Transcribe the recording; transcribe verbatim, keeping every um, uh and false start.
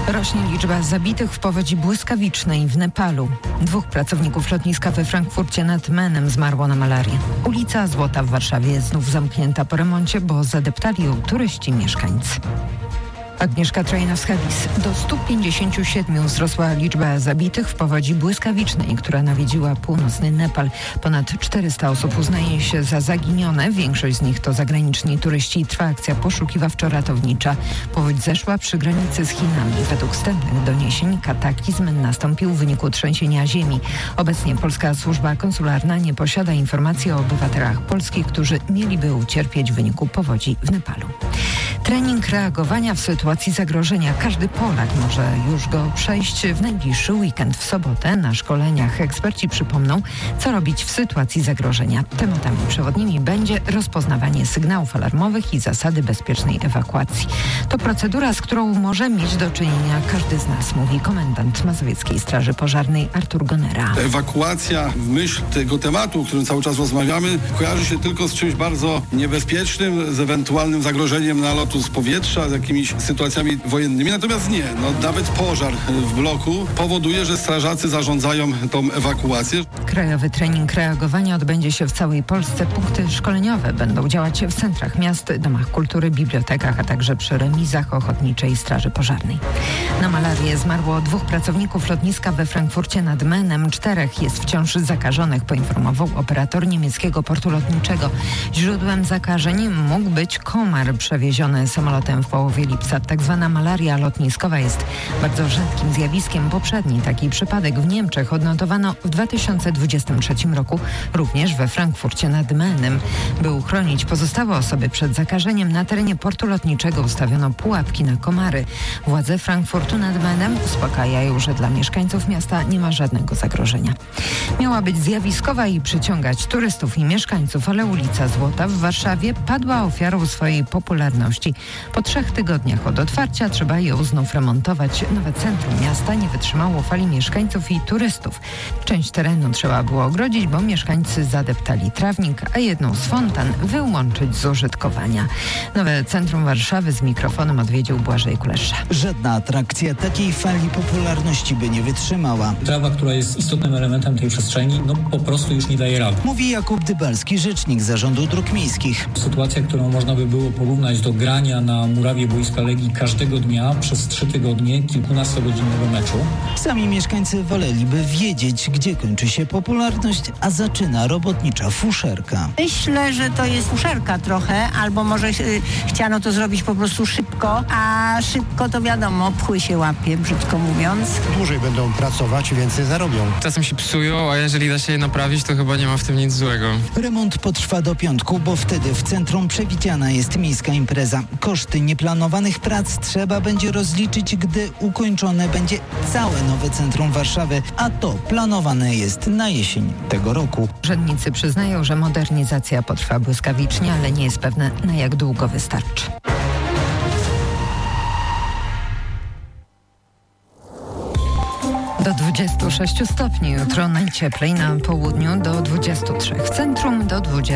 Rośnie liczba zabitych w powodzi błyskawicznej w Nepalu. Dwóch pracowników lotniska we Frankfurcie nad Menem zmarło na malarię. Ulica Złota w Warszawie jest znów zamknięta po remoncie, bo zadeptali ją turyści mieszkańcy. Agnieszka Trojnowska-Lis. Do stu pięćdziesięciu siedmiu wzrosła liczba zabitych w powodzi błyskawicznej, która nawiedziła północny Nepal. Ponad czterysta osób uznaje się za zaginione. Większość z nich to zagraniczni turyści. Trwa akcja poszukiwawczo-ratownicza. Powódź zeszła przy granicy z Chinami. Według wstępnych doniesień kataklizm nastąpił w wyniku trzęsienia ziemi. Obecnie polska służba konsularna nie posiada informacji o obywatelach polskich, którzy mieliby ucierpieć w wyniku powodzi w Nepalu. Trening reagowania w sytuacji zagrożenia. Każdy Polak może już go przejść w najbliższy weekend. W sobotę na szkoleniach eksperci przypomną, co robić w sytuacji zagrożenia. Tematami przewodnimi będzie rozpoznawanie sygnałów alarmowych i zasady bezpiecznej ewakuacji. To procedura, z którą może mieć do czynienia każdy z nas, mówi komendant Mazowieckiej Straży Pożarnej Artur Gonera. Ewakuacja w myśl tego tematu, o którym cały czas rozmawiamy, kojarzy się tylko z czymś bardzo niebezpiecznym, z ewentualnym zagrożeniem nalotu z powietrza, z jakimiś sytuacjami wojennymi. Natomiast nie, no, nawet pożar w bloku powoduje, że strażacy zarządzają tą ewakuację. Krajowy trening reagowania odbędzie się w całej Polsce. Punkty szkoleniowe będą działać w centrach miast, domach kultury, bibliotekach, a także przy remizach Ochotniczej Straży Pożarnej. Na malarię zmarło dwóch pracowników lotniska we Frankfurcie nad Menem. Czterech jest wciąż zakażonych, poinformował operator niemieckiego portu lotniczego. Źródłem zakażeń mógł być komar przewieziony samolotem w połowie lipca. Tak zwana malaria lotniskowa jest bardzo rzadkim zjawiskiem. Poprzedni taki przypadek w Niemczech odnotowano w dwa tysiące dwudziestym trzecim roku, również we Frankfurcie nad Menem. By uchronić pozostałe osoby przed zakażeniem, na terenie portu lotniczego ustawiono pułapki na komary. Władze Frankfurtu nad Menem uspokajają, że dla mieszkańców miasta nie ma żadnego zagrożenia. Miała być zjawiskowa i przyciągać turystów i mieszkańców, ale ulica Złota w Warszawie padła ofiarą swojej popularności. Po trzech tygodniach od otwarcia trzeba ją znów remontować. Nowe centrum miasta nie wytrzymało fali mieszkańców i turystów. Część terenu trzeba było ogrodzić, bo mieszkańcy zadeptali trawnik, a jedną z fontan wyłączyć z użytkowania. Nowe centrum Warszawy z mikrofonem odwiedził Błażej Kulesza. Żadna atrakcja takiej fali popularności by nie wytrzymała. Trawa, która jest istotnym elementem tej przestrzeni, no po prostu już nie daje rady. Mówi Jakub Dybalski, rzecznik Zarządu Dróg Miejskich. Sytuacja, którą można by było porównać do grania na murawie boiska Legii każdego dnia przez trzy tygodnie kilkunastogodzinnego meczu. Sami mieszkańcy woleliby wiedzieć, gdzie kończy się popularność, a zaczyna robotnicza fuszerka. Myślę, że to jest fuszerka trochę, albo może y, chciano to zrobić po prostu szybko, a szybko to wiadomo, pchły się łapie, brzydko mówiąc. Dłużej będą pracować, więcej zarobią. Czasem się psują, a jeżeli da się je naprawić, to chyba nie ma w tym nic złego. Remont potrwa do piątku, bo wtedy w centrum przewidziana jest miejska impreza. Koszty nieplanowanych prac trzeba będzie rozliczyć, gdy ukończone będzie całe nowe centrum Warszawy, a to planowane jest na jesień tego roku. Urzędnicy przyznają, że modernizacja potrwa błyskawicznie, ale nie jest pewne, na jak długo wystarczy. Do dwudziestu sześciu stopni jutro, najcieplej na południu do dwudziestu trzech, w centrum do dwudziestu.